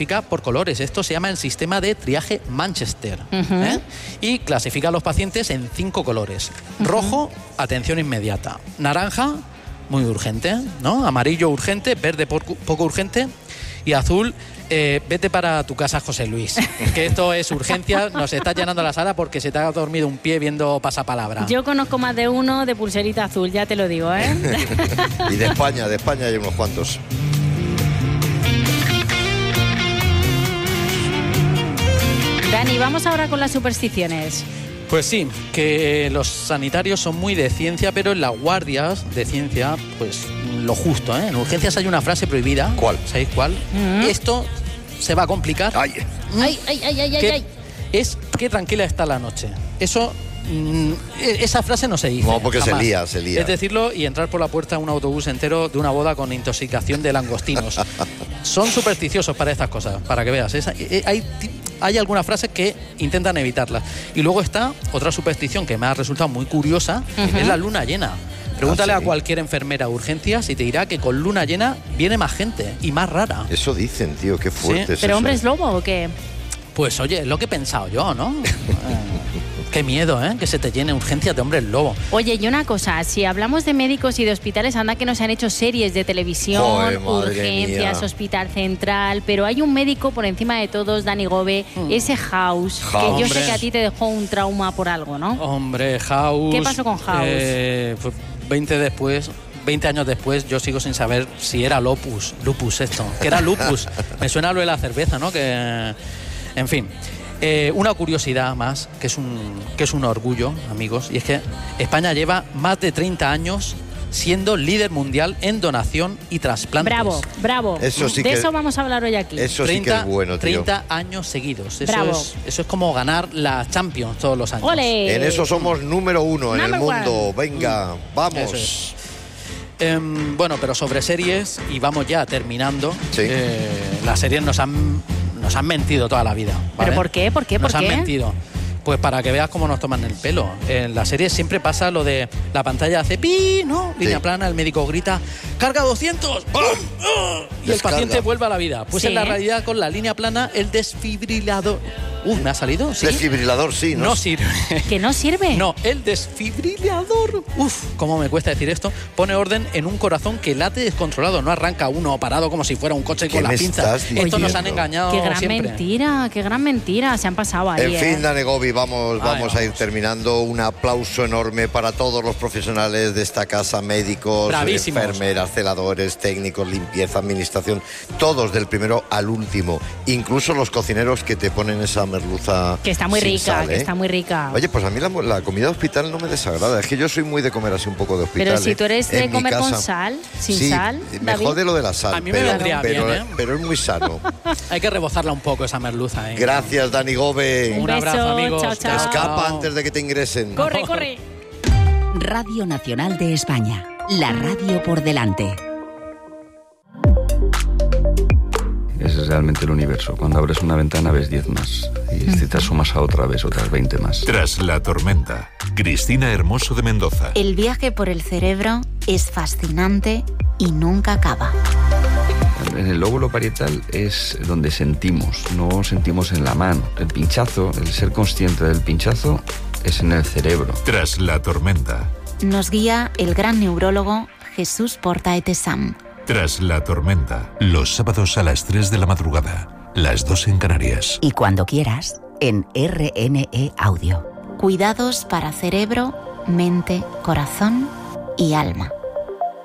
clasifica por colores. Esto se llama el sistema de triaje Manchester. Y clasifica a los pacientes en 5 colores. Rojo, atención inmediata. Naranja, muy urgente, ¿no? Amarillo, urgente. Verde, poco urgente. Y azul, vete para tu casa, José Luis. Que esto es urgencia, nos está llenando la sala porque se te ha dormido un pie viendo Pasapalabra. Yo conozco más de uno de pulserita azul, ya te lo digo, ¿eh? Y de España hay unos cuantos. Dani, vamos ahora con las supersticiones. Pues sí, que los sanitarios son muy de ciencia, pero en las guardias de ciencia, pues lo justo, ¿eh? En urgencias hay una frase prohibida. ¿Cuál? ¿Sabéis cuál? Esto se va a complicar. Ay. Es que tranquila está la noche. Eso... esa frase no se dice. No, porque jamás. se lía. Es decirlo y entrar por la puerta de un autobús entero de una boda con intoxicación de langostinos. Son supersticiosos para estas cosas, para que veas. Hay algunas frases que intentan evitarlas. Y luego está otra superstición que me ha resultado muy curiosa, es la luna llena. Pregúntale a cualquier enfermera de urgencias y te dirá que con luna llena viene más gente y más rara. Eso dicen, tío, qué fuerte ¿Sí? es ¿Pero eso. hombre es lobo o qué? Pues oye, es lo que he pensado yo, ¿no? Qué miedo, ¿eh? Que se te llene urgencias de hombres lobo. Oye, y una cosa, si hablamos de médicos y de hospitales, anda que nos han hecho series de televisión, Joder, madre urgencias, mía. Hospital Central, pero hay un médico por encima de todos, Dani Gobe, ese House, que yo sé que a ti te dejó un trauma por algo, ¿no? Hombre, House... ¿Qué pasó con House? Pues 20 años después, yo sigo sin saber si era lupus esto, que era lupus. Me suena lo de la cerveza, ¿no? Que, en fin... una curiosidad más, que es un orgullo, amigos, y es que España lleva más de 30 años siendo líder mundial en donación y trasplantes. Bravo. Eso sí de eso vamos a hablar hoy aquí. Eso sí que es bueno, tío. 30 años seguidos. Bravo. Eso es como ganar la Champions todos los años. ¡Ole! En eso somos número 1 en el mundo. One. Venga, vamos. Eso es. Bueno, pero sobre series, y vamos ya terminando, Sí. las series nos han mentido toda la vida, ¿vale? ¿Pero por qué? ¿Por qué? Nos ¿Por han qué? mentido. Pues para que veas cómo nos toman el pelo. En la serie siempre pasa lo de la pantalla hace pi, ¿no? Línea plana, el médico grita, ¡carga 200! ¡Bum! Y el Descarga. paciente vuelve a la vida. Pues Sí. en la realidad, con la línea plana, el desfibrilador... ¿me ha salido? ¿Sí? Desfibrilador, sí, ¿no? No sirve. ¿Que no sirve? No, el desfibrilador, cómo me cuesta decir esto, pone orden en un corazón que late descontrolado, no arranca uno parado como si fuera un coche ¿Qué con me las pinzas. estás Esto nos diciendo? han engañado Qué gran siempre. mentira, se han pasado ahí. En fin, Dani Gobi, vamos a ir terminando. Un aplauso enorme para todos los profesionales de esta casa, médicos, Bravísimos. enfermeras, celadores, técnicos, limpieza, administración, todos del primero al último. Incluso los cocineros que te ponen esa merluza Que está muy sin rica, sal, que está muy rica. Oye, pues a mí la comida de hospital no me desagrada. Es que yo soy muy de comer así un poco de hospital. Pero si tú eres de En mi comer con casa. sal, sin Sí, sal, me David. jode lo de la sal, A mí me vendría bien, ¿eh? pero es muy sano. Hay que rebozarla un poco esa merluza, ¿eh? Gracias, Dani Gobe. Un Un abrazo, beso, amigos. chao, chao. Escapa antes de que te ingresen. Corre. Radio Nacional de España. La radio por delante. Es realmente el universo. Cuando abres una ventana ves 10 más. Y si te asomas a otra ves otras 20 más. Tras la tormenta, Cristina Hermoso de Mendoza. El viaje por el cerebro es fascinante y nunca acaba. En el lóbulo parietal es donde sentimos, no sentimos en la mano. El pinchazo, el ser consciente del pinchazo, es en el cerebro. Tras la tormenta. Nos guía el gran neurólogo Jesús Portaetesam. Tras la tormenta. Los sábados a las 3 de la madrugada. Las 2 en Canarias. Y cuando quieras, en RNE Audio. Cuidados para cerebro, mente, corazón y alma.